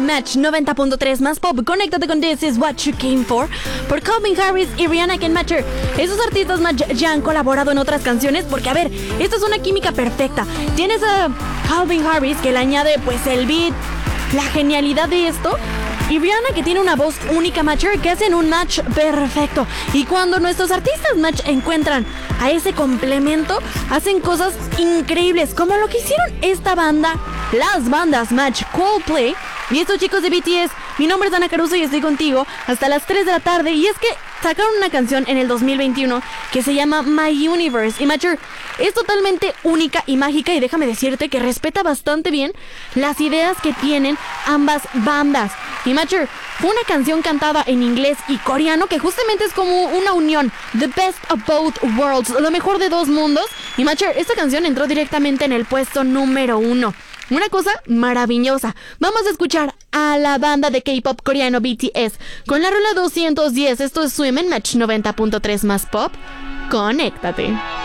Match 90.3 más pop. Conéctate con This Is What You Came For por Calvin Harris y Rihanna Can Matcher. Esos artistas ya han colaborado en otras canciones porque, a ver, esta es una química perfecta. Tienes a Calvin Harris que le añade pues el beat, la genialidad de esto, y Rihanna que tiene una voz única, Matcher, que hacen un match perfecto. Y cuando nuestros artistas match encuentran a ese complemento, hacen cosas increíbles, como lo que hicieron esta banda, las bandas Match, Coldplay y estos chicos de BTS. Mi nombre es Ana Caruso y estoy contigo hasta las 3 de la tarde. Y es que sacaron una canción en el 2021 que se llama My Universe. Y Matcher es totalmente única y mágica, y déjame decirte que respeta bastante bien las ideas que tienen ambas bandas. Y Matcher, fue una canción cantada en inglés y coreano que justamente es como una unión, the best of both worlds, lo mejor de dos mundos. Y Matcher, esta canción entró directamente en el puesto número 1. Una cosa maravillosa. Vamos a escuchar a la banda de K-pop coreano BTS con la rola 210. Esto es Swim en Match 90.3 más pop. Conéctate.